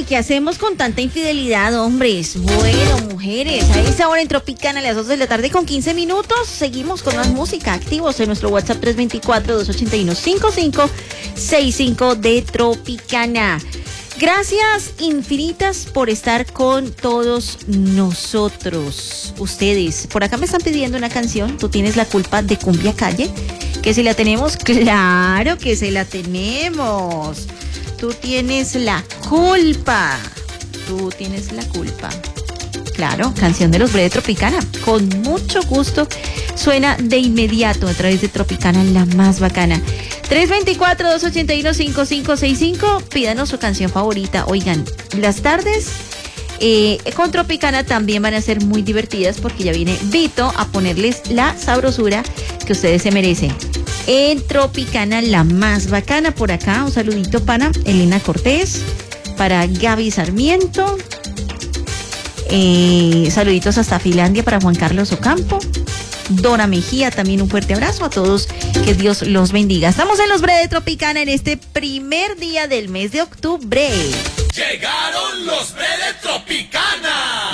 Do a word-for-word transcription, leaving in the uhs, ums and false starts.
¿qué hacemos con tanta infidelidad, hombres? Bueno, mujeres, a esa hora en Tropicana a las dos de la tarde con quince minutos. Seguimos con más música, activos en nuestro WhatsApp tres dos cuatro, dos ocho uno, cinco cinco seis cinco de Tropicana. Gracias infinitas por estar con todos nosotros. Ustedes, por acá me están pidiendo una canción, Tú tienes la culpa, de Cumbia Calle. Que si la tenemos, claro que se la tenemos. Tú tienes la culpa. Tú tienes la culpa. Claro, canción de los Bre de Tropicana. Con mucho gusto suena de inmediato a través de Tropicana, la más bacana. tres dos cuatro, dos ocho uno, cinco cinco seis cinco. Pídanos su canción favorita. Oigan, las tardes eh, con Tropicana también van a ser muy divertidas porque ya viene Vito a ponerles la sabrosura que ustedes se merecen. En Tropicana, la más bacana. Por acá, un saludito para Elena Cortés, para Gaby Sarmiento. Eh, saluditos hasta Finlandia para Juan Carlos Ocampo. Dora Mejía, también un fuerte abrazo a todos, que Dios los bendiga. Estamos en los Bre de Tropicana en este primer día del mes de octubre. Llegaron los Bre de Tropicana.